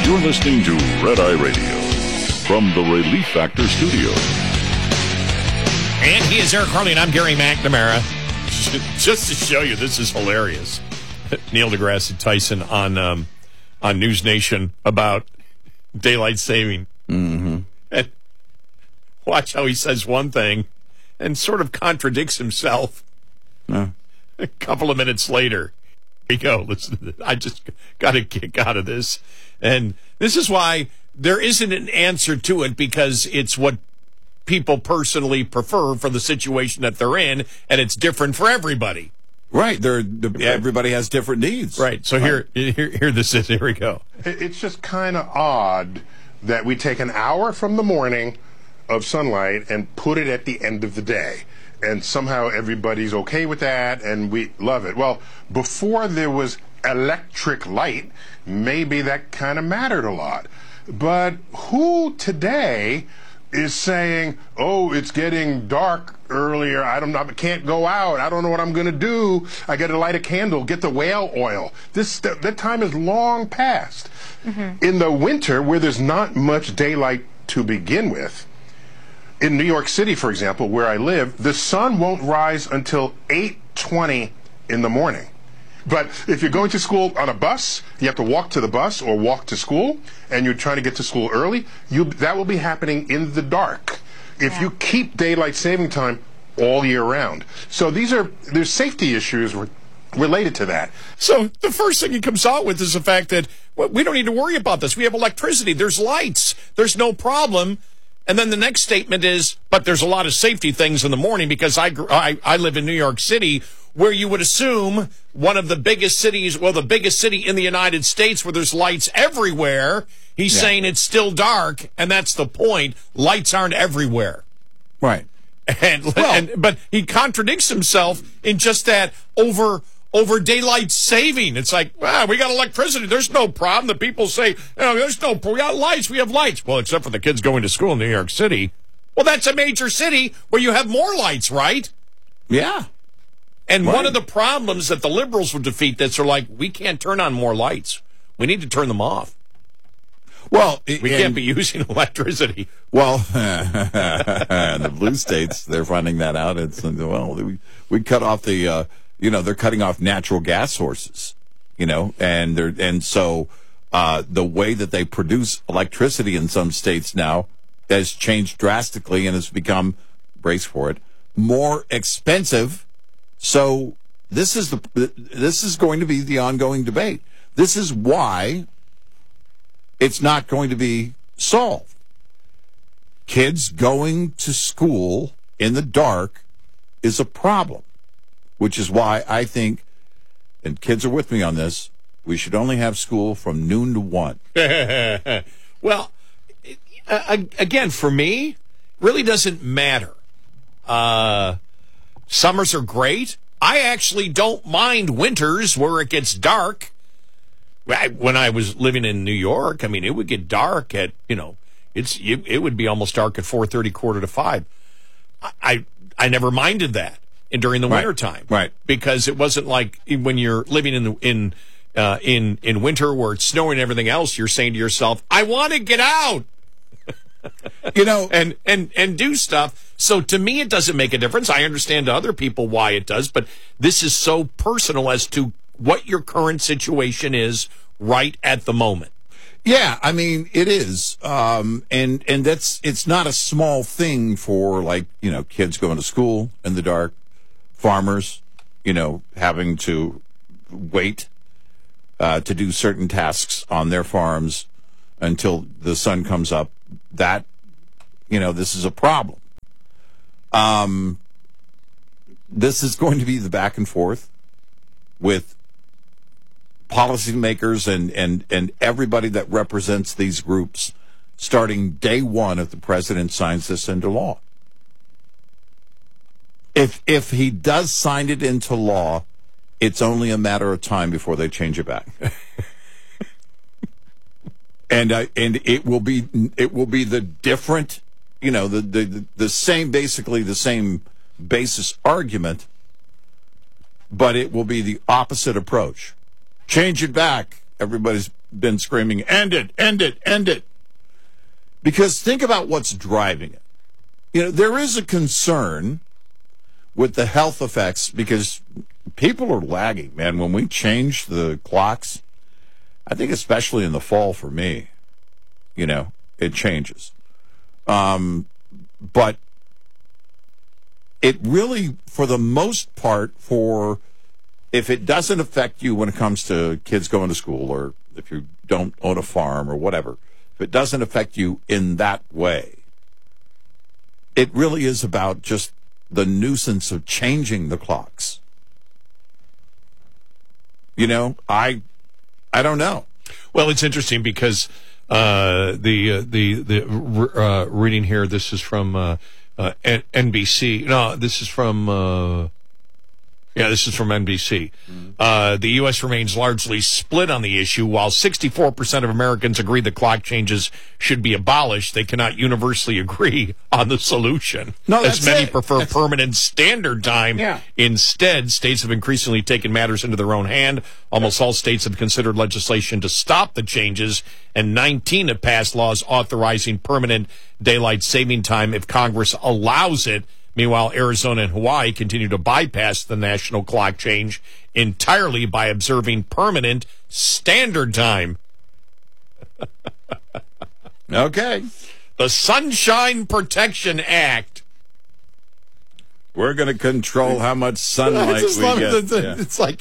You're listening to Red Eye Radio from the Relief Factor Studios. And he is Eric Harley, and I'm Gary McNamara. Just to show you, this is hilarious. Neil deGrasse Tyson on News Nation about daylight saving. Mm-hmm. And watch how he says one thing and sort of contradicts himself. No. A couple of minutes later, here we go. Listen, I just got a kick out of this. And this is why there isn't an answer to it, because it's what people personally prefer for the situation that they're in, and it's different for everybody. Right. Everybody has different needs. Right. So here this is. Here we go. It's just kind of odd that we take an hour from the morning of sunlight and put it at the end of the day. And somehow everybody's okay with that, and we love it. Well, before there was electric light, maybe that kind of mattered a lot. But who today is saying, oh, it's getting dark earlier, I can't go out, I don't know what I'm going to do, I got to light a candle, get the whale oil. That time is long past. Mm-hmm. In the winter, where there's not much daylight to begin with, in New York City, for example, where I live, the sun won't rise until 8:20 in the morning. But if you're going to school on a bus, you have to walk to the bus or walk to school, and you're trying to get to school early, that will be happening in the dark if you keep daylight saving time all year round. So there's safety issues related to that. So the first thing he comes out with is the fact that we don't need to worry about this. We have electricity. There's lights. There's no problem. And then the next statement is, but there's a lot of safety things in the morning, because I live in New York City, where you would assume one of the biggest cities, well, the biggest city in the United States, where there's lights everywhere. He's saying it's still dark, and that's the point. Lights aren't everywhere. Right. But he contradicts himself in just that over daylight saving. It's like, we got electricity. There's no problem. The people say, we got lights. We have lights. Well, except for the kids going to school in New York City. Well, that's a major city where you have more lights, right? Yeah. And one of the problems that the liberals will defeat this are like, we can't turn on more lights. We need to turn them off. Well, we can't be using electricity. Well, the blue states, they're finding that out. We cut off they're cutting off natural gas sources, and so the way that they produce electricity in some states now has changed drastically and has become, brace for it, more expensive. So this is going to be the ongoing debate. This is why it's not going to be solved. Kids going to school in the dark is a problem, which is why I think, and kids are with me on this, we should only have school from noon to 1. Well, again, for me, really doesn't matter. Summers are great. I actually don't mind winters where it gets dark. When I was living in New York, it would get dark at, it would be almost dark at 4:30, 4:45. I never minded that during the wintertime. Right. Because it wasn't like when you're living in winter where it's snowing and everything else, you're saying to yourself, I want to get out. And do stuff. So to me, it doesn't make a difference. I understand to other people why it does, but this is so personal as to what your current situation is right at the moment. Yeah, it is. And it's not a small thing for kids going to school in the dark, farmers, having to wait to do certain tasks on their farms until the sun comes up. That, this is a problem. This is going to be the back and forth with policymakers and everybody that represents these groups starting day one if the president signs this into law. If he does sign it into law, it's only a matter of time before they change it back. And it will be the different, the same, basically the same basis argument, but it will be the opposite approach. Change it back. Everybody's been screaming, end it, end it, end it. Because think about what's driving it. You know, there is a concern with the health effects because people are lagging, man. When we change the clocks, I think especially in the fall for me, you know, it changes. But it really, for the most part, if it doesn't affect you when it comes to kids going to school or if you don't own a farm or whatever, if it doesn't affect you in that way, it really is about just the nuisance of changing the clocks. You know, I don't know. Well, it's interesting because the reading here. This is from NBC. No, this is from. This is from NBC. The U.S. remains largely split on the issue. While 64% of Americans agree the clock changes should be abolished, they cannot universally agree on the solution. No, as many it. prefer permanent standard time. Yeah. Instead, states have increasingly taken matters into their own hand. Almost all states have considered legislation to stop the changes, and 19 have passed laws authorizing permanent daylight saving time if Congress allows it. Meanwhile, Arizona and Hawaii continue to bypass the national clock change entirely by observing permanent standard time. Okay. The Sunshine Protection Act. We're going to control how much sunlight we get. Yeah. It's like...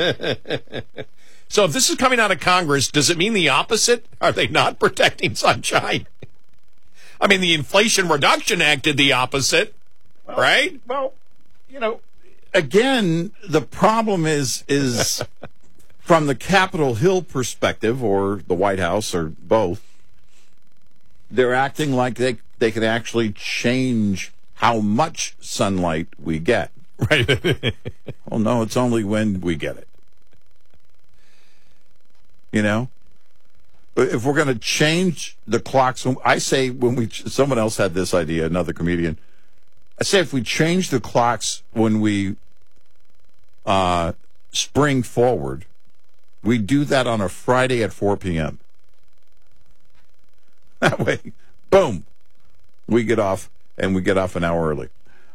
So if this is coming out of Congress, does it mean the opposite? Are they not protecting sunshine? I mean, the Inflation Reduction Act did the opposite. Right? Well, you know, again, the problem is from the Capitol Hill perspective or the White House or both, they're acting like they can actually change how much sunlight we get. Right. Well, no, it's only when we get it. You know? If we're going to change the clocks, I say someone else had this idea, another comedian. I say if we change the clocks when we spring forward, we do that on a Friday at 4 p.m. That way, boom, we get off, and we get off an hour early.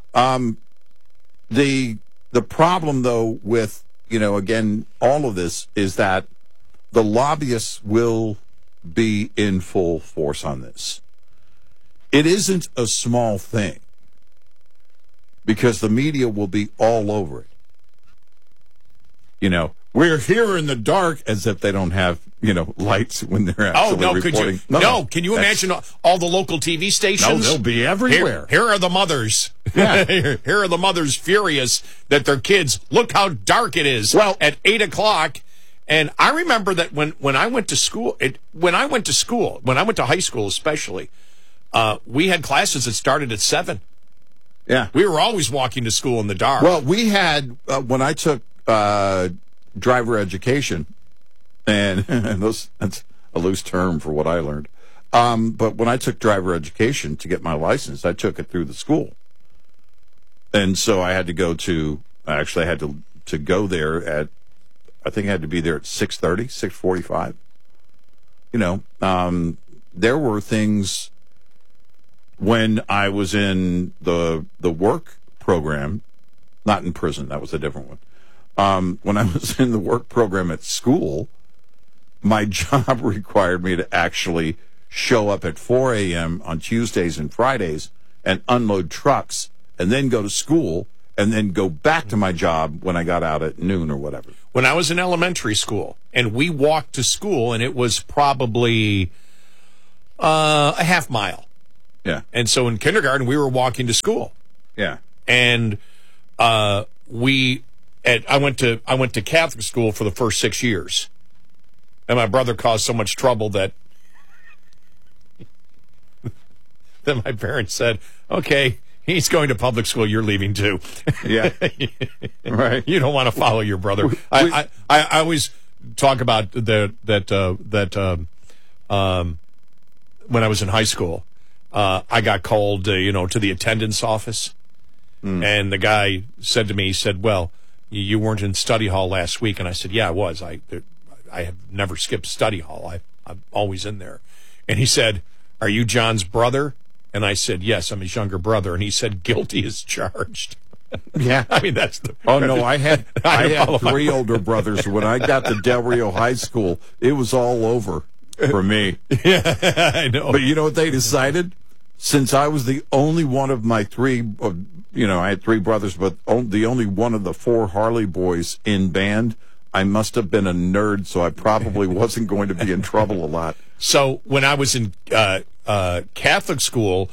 The problem, though, with, you know, again, all of this is that the lobbyists will be in full force on this. It isn't a small thing, because the media will be all over it. You know, we're here in the dark, as if they don't have, you know, lights when they're actually reporting. Can you imagine all the local TV stations? No, they'll be everywhere. Here are the mothers. Yeah. Here are the mothers furious that their kids, look how dark it is at 8 o'clock. And I remember that when I went to school, when I went to high school especially, we had classes that started at 7. Yeah. We were always walking to school in the dark. Well, we had, when I took driver education, and that's a loose term for what I learned, but when I took driver education to get my license, I took it through the school. And so I had to go to, actually I had to go there at, I think I had to be there at 6:30, 6:45. You know, there were things when I was in the work program, not in prison, that was a different one. When I was in the work program at school, my job required me to actually show up at 4 a.m. on Tuesdays and Fridays and unload trucks and then go to school and then go back to my job when I got out at noon or whatever. When I was in elementary school and we walked to school, and it was probably a half mile. Yeah. And so in kindergarten, we were walking to school. Yeah. And I went to Catholic school for the first 6 years. And my brother caused so much trouble that my parents said, okay, he's going to public school, you're leaving too. Yeah. Right. You don't want to follow your brother. I always talk about that when I was in high school, I got called, to the attendance office. And the guy said to me, he said, well, you weren't in study hall last week. And I said, yeah, I was. I have never skipped study hall. I'm always in there. And he said, "Are you John's brother?" And I said, "Yes, I'm his younger brother." And he said, "Guilty as charged." Yeah. I mean, that's the... Oh, no, I had 3 older brothers. When I got to Del Rio High School, it was all over for me. Yeah, I know. But you know what they decided? Since I was the only one of my 3, I had 3 brothers, but the only one of the 4 Harley boys in band, I must have been a nerd, so I probably wasn't going to be in trouble a lot. So when I was in Catholic school,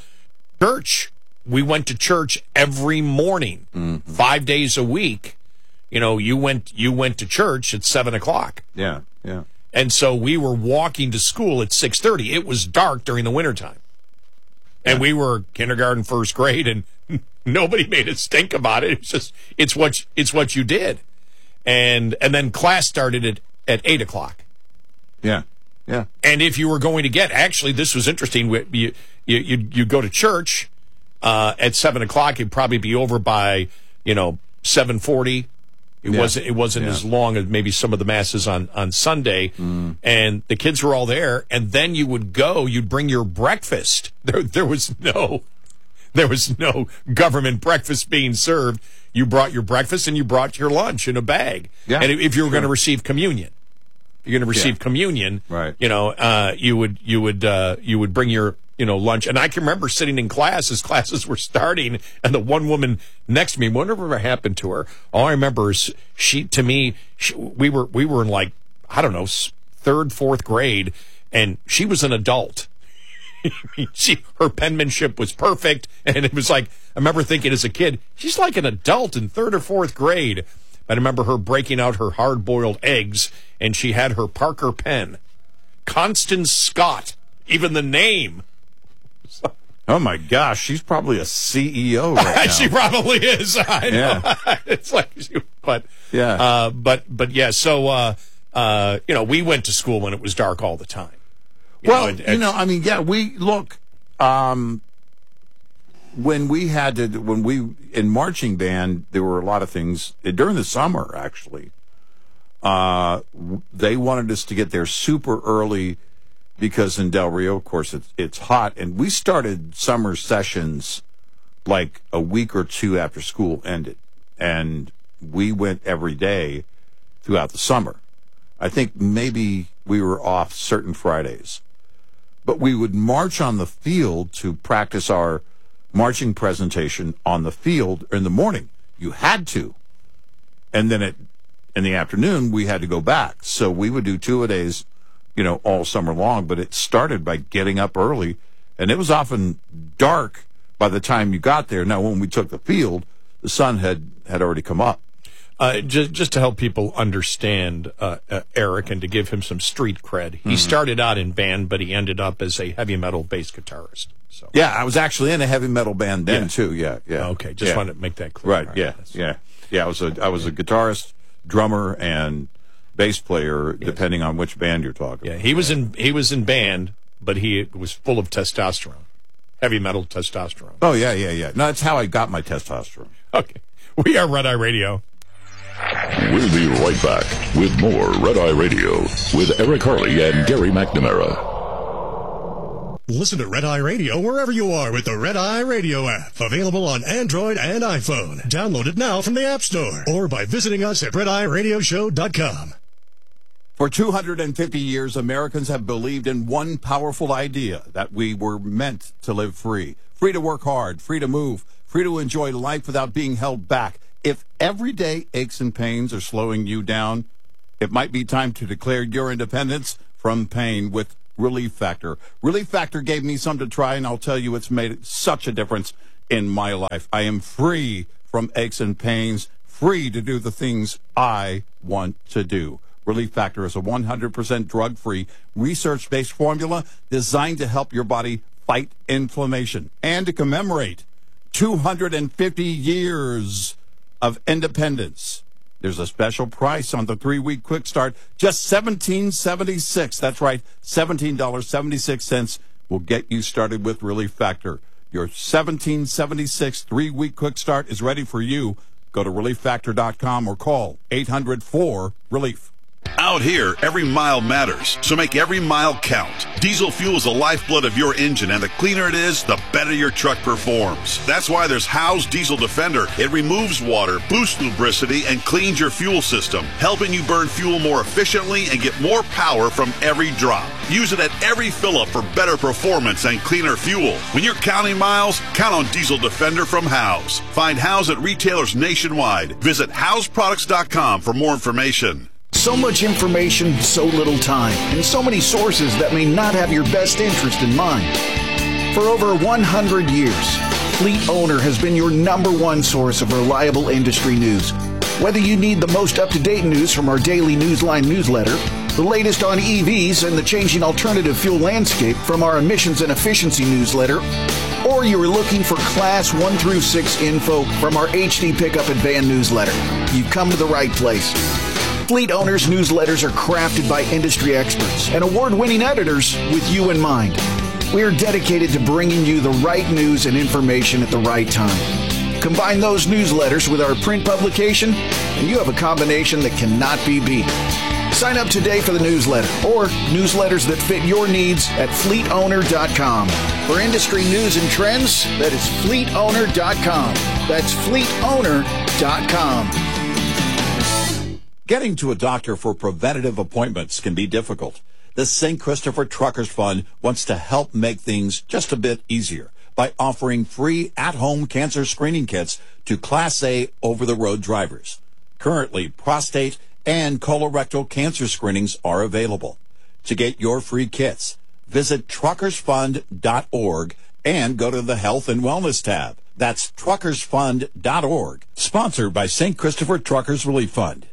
we went to church every morning, 5 days a week. You went to church at 7:00. Yeah, yeah. And so we were walking to school at 6:30. It was dark during the wintertime. And we were kindergarten, first grade, and nobody made a stink about it. It's just, it's what you did. And then class started at 8:00. Yeah, yeah. And if you were going to actually, this was interesting. You go to church at 7:00. It'd probably be over by 7:40. It wasn't as long as maybe some of the masses on Sunday, and the kids were all there. And then you'd bring your breakfast. There was no government breakfast being served. You brought your breakfast and you brought your lunch in a bag. Yeah, and if you were going to receive communion, right? You would bring your lunch. And I can remember sitting in class as classes were starting, and the one woman next to me, whatever happened to her, all I remember is we were in, like, I don't know, 3rd, 4th grade, and she was an adult. Her penmanship was perfect, and it was like, I remember thinking as a kid, she's like an adult in 3rd or 4th grade. I remember her breaking out her hard-boiled eggs, and she had her Parker pen. Constance Scott, even the name. Oh my gosh, she's probably a CEO right now. She probably is. I know. Yeah. It's like, but yeah, but yeah. So we went to school when it was dark all the time. We look. When we in marching band, there were a lot of things during the summer. Actually, they wanted us to get there super early. Because in Del Rio, of course, it's hot. And we started summer sessions like a week or 2 after school ended. And we went every day throughout the summer. I think maybe we were off certain Fridays. But we would march on the field to practice our marching presentation on the field in the morning. You had to. And then in the afternoon, we had to go back. So we would do 2-a-days all summer long, but it started by getting up early, and it was often dark by the time you got there. Now, when we took the field, the sun had already come up. Just to help people understand Eric and to give him some street cred, he started out in band, but he ended up as a heavy metal bass guitarist. So. Yeah, I was actually in a heavy metal band then, too. Yeah. Okay, just wanted to make that clear. Right, yeah. I was a guitarist, drummer, and bass player, depending on which band you're talking about. He was in band, but he was full of testosterone, heavy metal testosterone. Oh yeah. No, that's how I got my testosterone. Okay, we are Red Eye Radio. We'll be right back with more Red Eye Radio with Eric Harley and Gary McNamara. Listen to Red Eye Radio wherever you are with the Red Eye Radio app. Available on Android and iPhone. Download it now from the App Store or by visiting us at RedEyeRadioshow.com. For 250 years, Americans have believed in one powerful idea, that we were meant to live free. Free to work hard, free to move, free to enjoy life without being held back. If everyday aches and pains are slowing you down, it might be time to declare your independence from pain with Relief Factor. Relief Factor gave me something to try, and I'll tell you it's made such a difference in my life. I am free from aches and pains, free to do the things I want to do. Relief Factor is a 100% drug-free, research-based formula designed to help your body fight inflammation and to commemorate 250 years of independence. There's a special price on the 3-week quick start, just $17.76. That's right, $17.76 will get you started with Relief Factor. Your $17.76 3-week quick start is ready for you. Go to ReliefFactor.com or call 800-4-RELIEF. Out here, every mile matters, so make every mile count. Diesel fuel is the lifeblood of your engine, and the cleaner it is, the better your truck performs. That's why there's Howe's Diesel Defender. It removes water, boosts lubricity, and cleans your fuel system, helping you burn fuel more efficiently and get more power from every drop. Use it at every fill-up for better performance and cleaner fuel. When you're counting miles, count on Diesel Defender from Howe's. Find Howe's at retailers nationwide. Visit Howe'sProducts.com for more information. So much information, so little time, and so many sources that may not have your best interest in mind. For over 100 years, Fleet Owner has been your #1 source of reliable industry news. Whether you need the most up-to-date news from our daily Newsline newsletter, the latest on EVs and the changing alternative fuel landscape from our emissions and efficiency newsletter, or you are looking for Class 1 through 6 info from our HD Pickup and Van newsletter, you've come to the right place. Fleet Owners newsletters are crafted by industry experts and award-winning editors with you in mind. We are dedicated to bringing you the right news and information at the right time. Combine those newsletters with our print publication, and you have a combination that cannot be beat. Sign up today for the newsletter or newsletters that fit your needs at fleetowner.com. For industry news and trends, that is fleetowner.com. That's fleetowner.com. Getting to a doctor for preventative appointments can be difficult. The St. Christopher Truckers Fund wants to help make things just a bit easier by offering free at-home cancer screening kits to Class A over-the-road drivers. Currently, prostate and colorectal cancer screenings are available. To get your free kits, visit truckersfund.org and go to the Health and Wellness tab. That's truckersfund.org, sponsored by St. Christopher Truckers Relief Fund.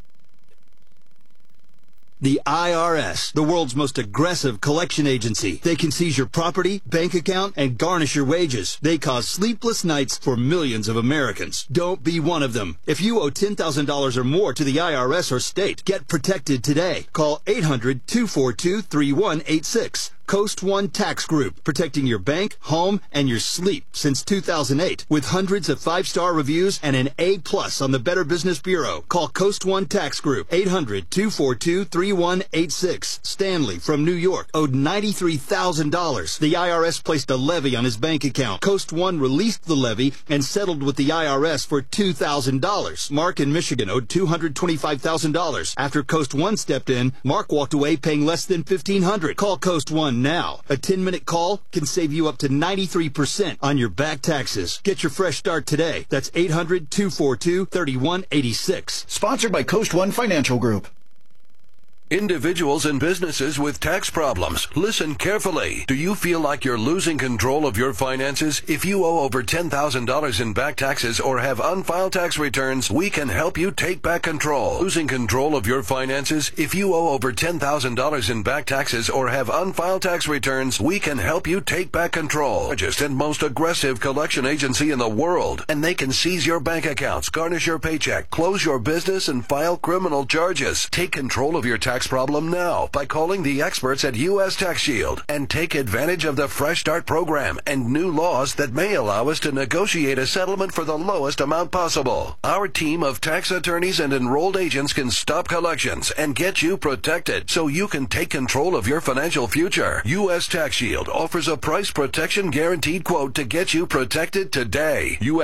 The IRS, the world's most aggressive collection agency. They can seize your property, bank account, and garnish your wages. They cause sleepless nights for millions of Americans. Don't be one of them. If you owe $10,000 or more to the IRS or state, get protected today. Call 800-242-3186. Coast One Tax Group, protecting your bank, home, and your sleep since 2008. With hundreds of 5-star reviews and an A+ on the Better Business Bureau. Call Coast One Tax Group, 800-242-3186. Stanley from New York owed $93,000. The IRS placed a levy on his bank account. Coast One released the levy and settled with the IRS for $2,000. Mark in Michigan owed $225,000. After Coast One stepped in, Mark walked away paying less than $1,500. Call Coast One now. A 10-minute call can save you up to 93% on your back taxes. Get your fresh start today. That's 800-242-3186. Sponsored by Coast One Financial Group. Individuals and businesses with tax problems, listen carefully. Do you feel like you're losing control of your finances? If you owe over $10,000 in back taxes or have unfiled tax returns, we can help you take back control. Losing control of your finances? If you owe over $10,000 in back taxes or have unfiled tax returns, we can help you take back control. Largest and most aggressive collection agency in the world, and they can seize your bank accounts, garnish your paycheck, close your business, and file criminal charges. Take control of your tax problem now by calling the experts at U.S. Tax Shield and take advantage of the Fresh Start program and new laws that may allow us to negotiate a settlement for the lowest amount possible. Our team of tax attorneys and enrolled agents can stop collections and get you protected so you can take control of your financial future. U.S. Tax Shield offers a price protection guaranteed quote to get you protected today.